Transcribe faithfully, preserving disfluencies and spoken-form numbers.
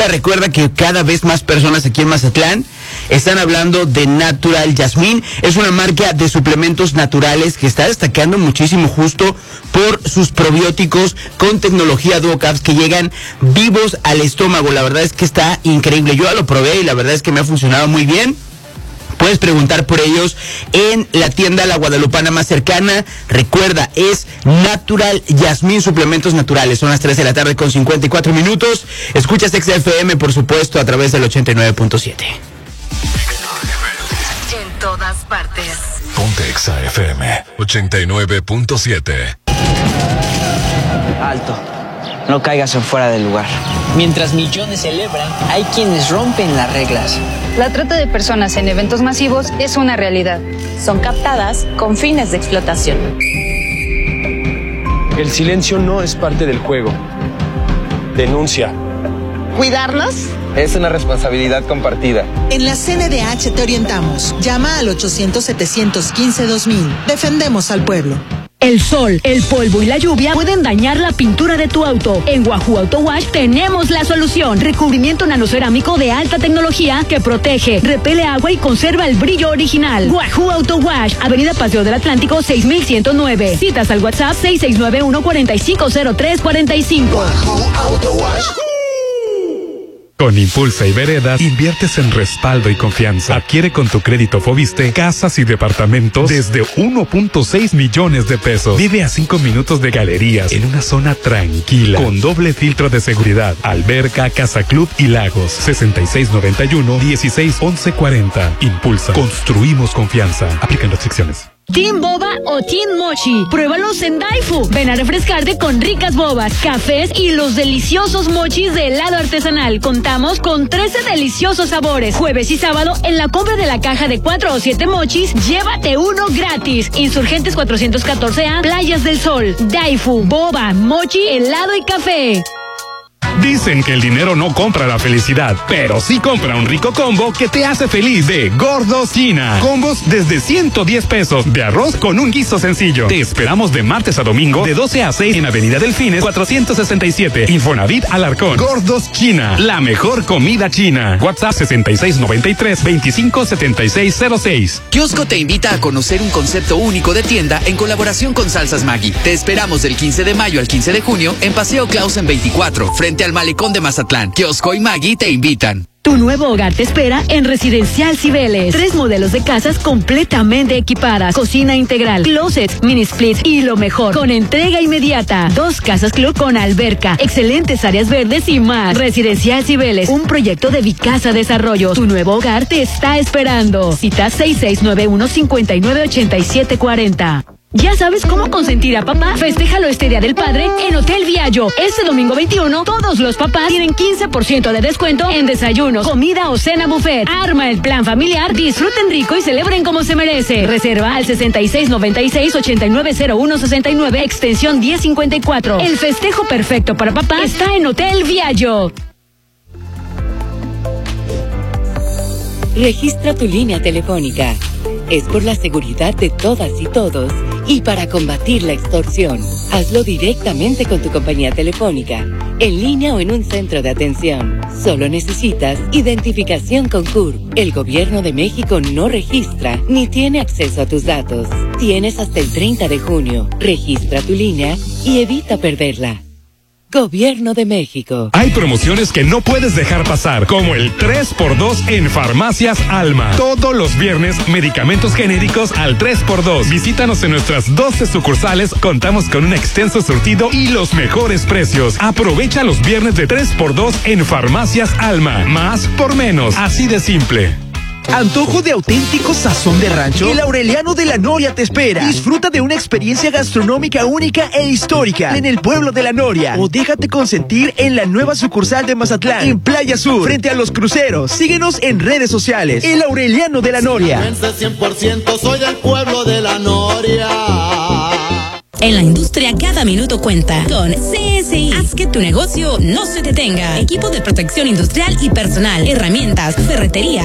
Recuerda que cada vez más personas aquí en Mazatlán están hablando de Natural Jasmine. Es una marca de suplementos naturales que está destacando muchísimo justo por sus probióticos con tecnología Duocaps que llegan vivos al estómago. La verdad es que está increíble. Yo ya lo probé y la verdad es que me ha funcionado muy bien. Puedes preguntar por ellos en la tienda La Guadalupana más cercana. Recuerda, es Natural Jasmine, suplementos naturales. Son las tres de la tarde con cincuenta y cuatro minutos. Escuchas X F M, por supuesto, a través del ochenta y nueve punto siete. En todas partes. Ponte X F M ochenta y nueve punto siete. Alto. No caigas en fuera del lugar. Mientras millones celebran, hay quienes rompen las reglas. La trata de personas en eventos masivos es una realidad. Son captadas con fines de explotación. El silencio no es parte del juego. Denuncia. ¿Cuidarnos? Es una responsabilidad compartida. En la C N D H te orientamos. Llama al ochocientos, setecientos quince, dos mil. Defendemos al pueblo. El sol, el polvo y la lluvia pueden dañar la pintura de tu auto. En Wahoo Auto Wash tenemos la solución. Recubrimiento nanocerámico de alta tecnología que protege, repele agua y conserva el brillo original. Wahoo Auto Wash, Avenida Paseo del Atlántico seis mil ciento nueve. Citas al WhatsApp seis seis nueve uno cuatro cinco cero tres cuatro cinco. Wahoo Auto Wash. Con Impulsa y Veredas, inviertes en respaldo y confianza. Adquiere con tu crédito Foviste casas y departamentos desde uno punto seis millones de pesos. Vive a cinco minutos de galerías en una zona tranquila, con doble filtro de seguridad, alberca, casa club y lagos. sesenta y seis noventa y uno, dieciséis once cuarenta. Impulsa. Construimos confianza. Aplican restricciones. ¿Team Boba o Team Mochi? Pruébalos en Daifu. Ven a refrescarte con ricas bobas, cafés y los deliciosos mochis de helado artesanal. Contamos con trece deliciosos sabores. Jueves y sábado, en la compra de la caja de cuatro o siete mochis, llévate uno gratis. Insurgentes cuatrocientos catorce A, Playas del Sol. Daifu, boba, mochi, helado y café. Dicen que el dinero no compra la felicidad, pero sí compra un rico combo que te hace feliz de Gordos China. Combos desde ciento diez pesos de arroz con un guiso sencillo. Te esperamos de martes a domingo de doce a seis en Avenida Delfines cuatrocientos sesenta y siete. Infonavit Alarcón. Gordos China, la mejor comida china. WhatsApp sesenta y seis noventa y tres, veinticinco setenta y seis cero seis. Kiosco te invita a conocer un concepto único de tienda en colaboración con Salsas Maggi. Te esperamos del quince de mayo al quince de junio en Paseo Clausen veinticuatro, frente al Malecón de Mazatlán. Kiosco y Maggi te invitan. Tu nuevo hogar te espera en Residencial Cibeles. Tres modelos de casas completamente equipadas. Cocina integral, closets, mini splits y lo mejor, con entrega inmediata. Dos casas club con alberca, excelentes áreas verdes y más. Residencial Cibeles, un proyecto de Vicasa Desarrollos. Tu nuevo hogar te está esperando. Cita seis seis nueve uno, cinco nueve ocho siete cuatro cero. ¿Ya sabes cómo consentir a papá? Festéjalo este Día del Padre en Hotel Viallo. Este domingo veintiuno, todos los papás tienen quince por ciento de descuento en desayunos, comida o cena buffet. Arma el plan familiar, disfruten rico y celebren como se merece. Reserva al sesenta y seis noventa y seis, ochenta y nueve cero uno sesenta y nueve, extensión diez cincuenta y cuatro. El festejo perfecto para papá está en Hotel Viallo. Registra tu línea telefónica. Es por la seguridad de todas y todos y para combatir la extorsión. Hazlo directamente con tu compañía telefónica, en línea o en un centro de atención. Solo necesitas identificación con C U R. El Gobierno de México no registra ni tiene acceso a tus datos. Tienes hasta el treinta de junio. Registra tu línea y evita perderla. Gobierno de México. Hay promociones que no puedes dejar pasar, como el tres por dos en Farmacias Alma. Todos los viernes, medicamentos genéricos al tres por dos. Visítanos en nuestras doce sucursales. Contamos con un extenso surtido y los mejores precios. Aprovecha los viernes de tres por dos en Farmacias Alma. Más por menos. Así de simple. ¿Antojo de auténtico sazón de rancho? El Aureliano de la Noria te espera. Disfruta de una experiencia gastronómica única e histórica en el pueblo de la Noria. O déjate consentir en la nueva sucursal de Mazatlán, en Playa Sur, frente a los cruceros. Síguenos en redes sociales. El Aureliano de la Noria. cien por ciento soy el pueblo de la Noria. En la industria cada minuto cuenta. Con C S I, haz que tu negocio no se detenga. Equipo de protección industrial y personal, herramientas, ferretería,